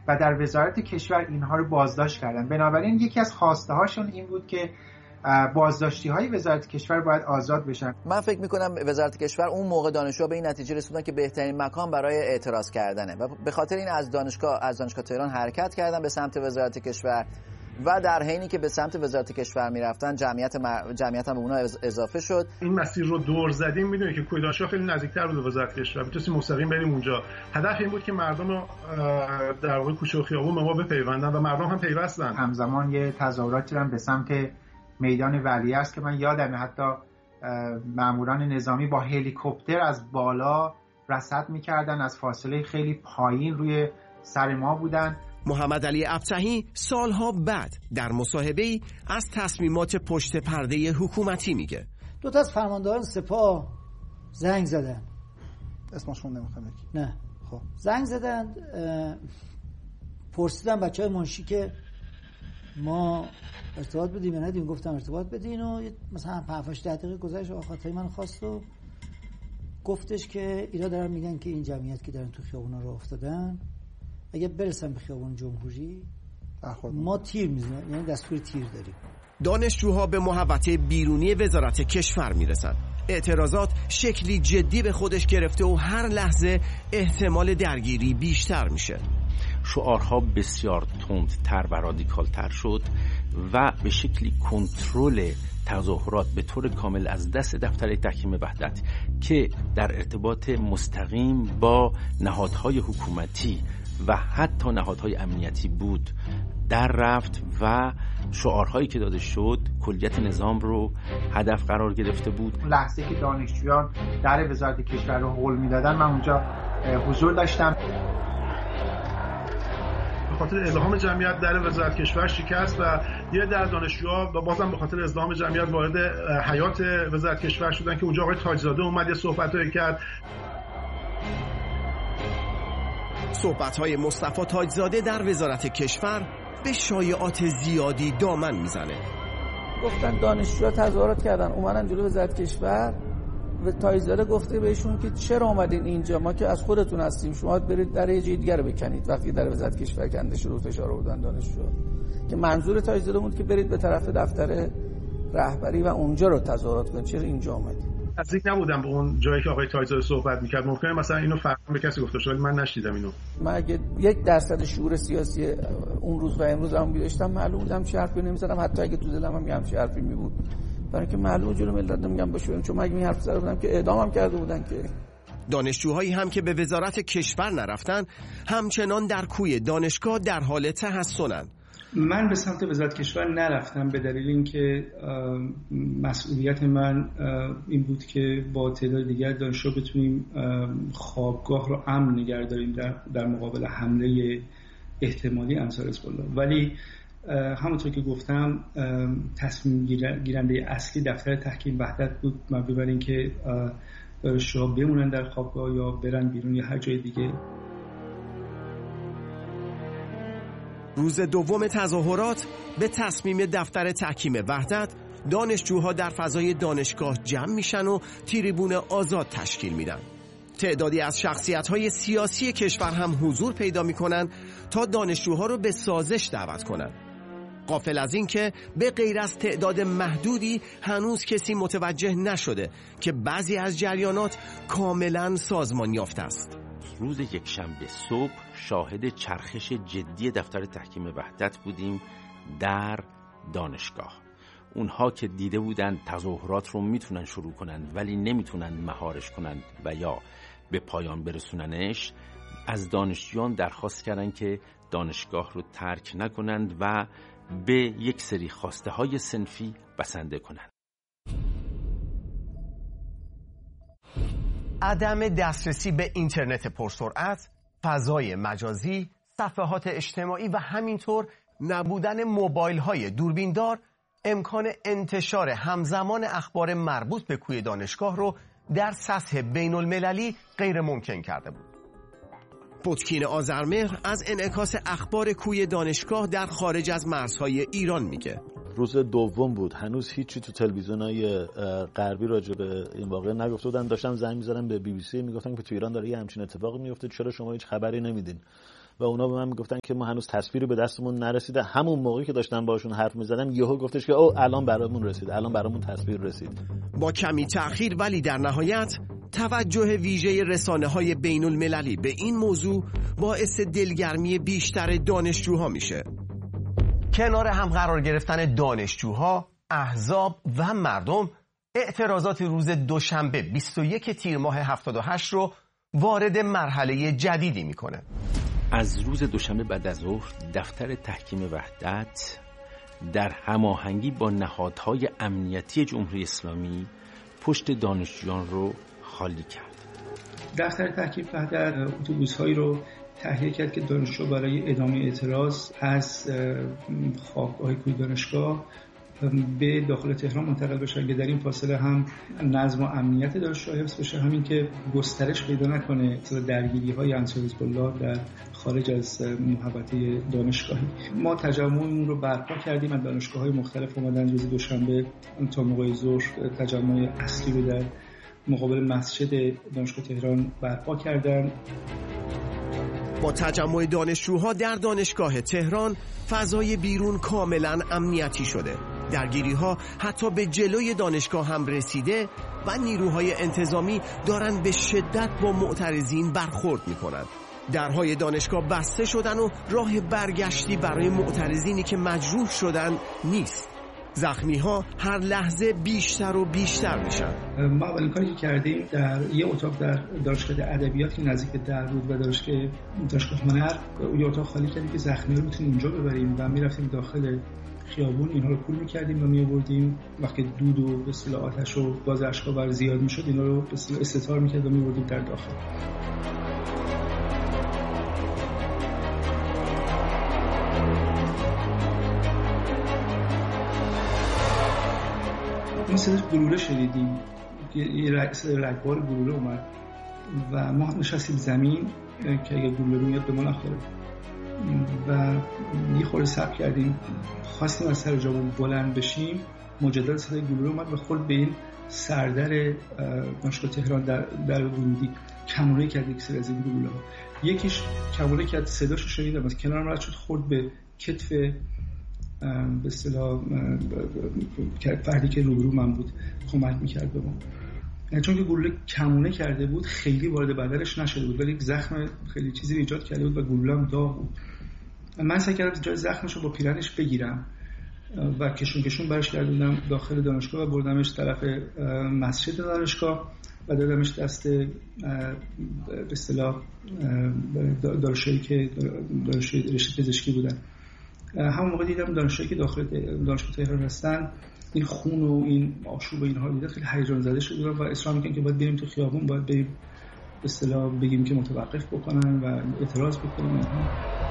و در وزارت کشور اینها رو بازداشت کردن. بنابراین یکی از خواسته هاشون این بود که بازداشتی های وزارت کشور باید آزاد بشن. من فکر میکنم وزارت کشور اون موقع دانشجوها به این نتیجه رسیدن که بهترین مکان برای اعتراض کردنه و به خاطر این از دانشگاه تهران حرکت کردن به سمت وزارت کشور و در حینی که به سمت وزارت کشور میرفتن جمعیت هم به اونها اضافه شد. این مسیر رو دور زدیم، میدونید که کوی دانشگاه خیلی نزدیکتر بود به وزارت کشور، میتونستیم مستقیم بریم اونجا. هدف این بود که مردم رو در واقع کوچه و خیابون به ما بپیوندن و مردم هم پیوستن. همزمان یه تظاهراتی هم به سمت میدان ولیعصر که من یادمه حتی ماموران نظامی با هلیکوپتر از بالا رصد میکردن، از فاصله خیلی پایین روی سر ما بودن. محمد علی ابطحی سالها بعد در مصاحبه‌ای از تصمیمات پشت پرده حکومتی میگه. دو تا از فرماندهان سپاه زنگ زدن، اسمشون نمیخوام بگی. نه خب زنگ زدن، پرسیدن بچهای منشی که ما ارتباط بدیم یا ندیم. گفتم ارتباط بدین و مثلا 5-8 دقیقه گذشت و خاطری من خواست و گفتش که اینا دارن میگن که این جمعیت که دارن تو خیابونا راه افتادن اگه برسن به خیابون جمهوری ما تیر میزنیم، یعنی دستور تیر داریم. دانشجوها به محوطه بیرونی وزارت کشور میرسن. اعتراضات شکلی جدی به خودش گرفته و هر لحظه احتمال درگیری بیشتر میشه. شعارها بسیار تندتر و رادیکالتر شد و به شکلی کنترل تظاهرات به طور کامل از دست دفتر تحکیم وحدت که در ارتباط مستقیم با نهادهای حکومتی و حتی نهادهای امنیتی بود در رفت و شعارهایی که داده شد کلیت نظام رو هدف قرار گرفته بود. لحظه که دانشجویان در وزارت کشور رو هول میدادن من اونجا حضور داشتم. به خاطر ازدحام جمعیت در وزارت کشور شکست و یه در دانشجوها و بازم به خاطر ازدحام جمعیت وارد حیات وزارت کشور شدن که اونجا آقای تاجزاده اومد یه صحبتایی کرد. صحبت‌های مصطفی تاجزاده در وزارت کشور به شایعات زیادی دامن میزنه. گفتن دانشجوها تظاهرات کردن اومدن جلوی وزارت کشور و تاجزاده گفته بهشون که چرا اومدین اینجا، ما که از خودتون هستیم، شما برید در یه جای دیگه رو بکنید. وقتی در وزارت کشور کنده شروع فشار آوردن دانشجوها که منظور تاجزاده بود که برید به طرف دفتر رهبری و اونجا رو تظاهرات کنید، چرا اینجا اومدید. نزدیک نبودم به اون جایی که آقای تاجزاده صحبت میکرد. ممکنه مثلا اینو فهم به کسی گفته شد، من نشیدم اینو. من اگه 1% شعور سیاسی اون روز و امروز هم داشتم معلوم بودم چه حرفی نمی‌زدم، حتی اگه تو دلم هم یه حرفی می بود، برای اینکه معلومه جلو ملت نمیگم باشه، چون من اگه این حرف زده بودم که اعدامم کرده بودن. که دانشجوهایی هم که به وزارت کشور نرفتن همچنان در کوی دانشگاه در حال تحصنن. من به سمت وزارت کشور نرفتم به دلیل اینکه مسئولیت من این بود که با تعداد دیگر دانشجو بتونیم خوابگاه رو امن نگه داریم در مقابل حمله احتمالی انصار حزب الله. ولی همونطور که گفتم تصمیم گیرنده اصلی دفتر تحکیم وحدت بود، مبنی بر اینکه دانشجوها بمونن در خوابگاه یا برن بیرون یا هر جای دیگه. روز دوم تظاهرات به تصمیم دفتر تحکیم وحدت دانشجوها در فضای دانشگاه جمع میشن و تریبون آزاد تشکیل میدن. تعدادی از شخصیت‌های سیاسی کشور هم حضور پیدا میکنن تا دانشجوها رو به سازش دعوت کنن. غافل از این که به غیر از تعداد محدودی هنوز کسی متوجه نشده که بعضی از جریانات کاملا سازمان یافته است. روز یکشنبه صبح شاهد چرخش جدی دفتر تحکیم وحدت بودیم در دانشگاه. اونها که دیده بودند تظاهرات رو میتونن شروع کنند ولی نمیتونن مهارش کنند و یا به پایان برسوننش، از دانشجویان درخواست کردن که دانشگاه رو ترک نکنند و به یک سری خواسته های صنفی بسنده کنند. عدم دسترسی به اینترنت پرسرعت، فضای مجازی، صفحات اجتماعی و همینطور نبودن موبایل‌های دوربیندار امکان انتشار همزمان اخبار مربوط به کوی دانشگاه رو در سطح بین المللی غیر ممکن کرده بود. پتکین آذرمهر از انعکاس اخبار کوی دانشگاه در خارج از مرزهای ایران میگه. روز دوم بود، هنوز هیچی تو تلویزیونای غربی راجع به این واقعه نگفته بودن. داشتم زنگ می‌زدم به BBC میگفتن که تو ایران داره یه همچین اتفاقی میفته، چرا شما هیچ خبری نمیدین؟ و اونا به من میگفتن که ما هنوز تصویری به دستمون نرسیده. همون موقعی که داشتم باشون حرف میزدم یهو گفتش که او الان برامون رسید، الان برامون تصویر رسید. با کمی تأخیر ولی در نهایت توجه ویژه رسانه‌های بین‌المللی به این موضوع باعث دلگرمی بیشتر دانشجوها میشه. کنار هم قرار گرفتن دانشجوها، احزاب و مردم، اعتراضات روز دوشنبه 21 تیر ماه 78 رو وارد مرحله جدیدی میکنه. از روز دوشنبه بعد از ظهر دفتر تحکیم وحدت در هماهنگی با نهادهای امنیتی جمهوری اسلامی پشت دانشجویان رو خالی کرد. دفتر تحکیم وحدت اتوبوس‌هایی رو تهیه کرد که دانشجو برای ادامه اعتراض از خوابگاه کوی دانشگاه به داخل تهران منتقل بشن که در این فاصله هم نظم و امنیت دانشجوها حفظ بشه، همین که گسترش پیدا نکنه درگیری‌های انصار حزب الله در خارج از محوطه دانشگاهی. ما تجمعمون رو برپا کردیم، از دانشگاه‌های مختلف اومدن روز دوشنبه تا موقع ظهر تجمع اصلی رو در مقابل مسجد دانشگاه تهران برپا کردن. با تجمع دانشجوها در دانشگاه تهران فضای بیرون کاملا امنیتی شده. درگیری‌ها حتی به جلوی دانشگاه هم رسیده و نیروهای انتظامی دارن به شدت با معترضین برخورد میکنن. درهای دانشگاه بسته شدن و راه برگشتی برای معترضینی که مجروح شدن نیست. زخمی‌ها هر لحظه بیشتر و بیشتر میشن. ما اولین کاری که کردیم در یه اتاق در دانشگاه ادبیات که نزدیک در بود و دانشگاه هنر، یه اتاق خالی کردیم که زخمی‌ها رو بتونیم اونجا ببریم و میرفتیم داخل خیابون، اینها رو پول می‌کردیم و می‌آوردیم. وقتی دود و به اصطلاح آتش و گاز اشک‌آور زیاد می‌شد، اینا رو به اصطلاح استتار می‌کردیم و می‌آوردیم در داخل. این صدای گلوله شنیدیم، یه صدای رگبار گلوله اومد و ما نشستیم زمین که اگه گلوله میاد به ما نخوره و یه خورده صبر کردیم. خواستیم از سر جامون بلند بشیم، مجدد صدای گلوله اومد و خورد به این سردر دانشگاه تهران در ورودی کمونه کرد. یک سری از این گلوله ها، یکیش کمونه کرد، صداشو شنیدم، از کنارم رد شد، خورد به کتف به اصطلاح فردی که روبرو من بود، کمک میکرد به ما. چون که گلوله کمونه کرده بود خیلی وارد بدنش نشده بود، ولی یک زخم خیلی چیزی ایجاد کرده بود و گلوله هم داغ بود. من سعی کردم جای زخمش رو با پیرنش بگیرم و کشون برش گردوندم داخل دانشگاه و بردمش طرف مسجد دانشگاه و دادمش دست به اصطلاح دانشجویی که دانشجوی رشته پزشکی بودن. همون موقع دیدم دانشجویی که داخل دانشگاه تهران هستن این خون و این آشوب و اینها دیدن، خیلی هیجان زده شدن و اصرار میکنن که باید بریم تو خیابون، باید بریم به اصطلاح بگیم که متوقف بکنن و اعتراض بکنن.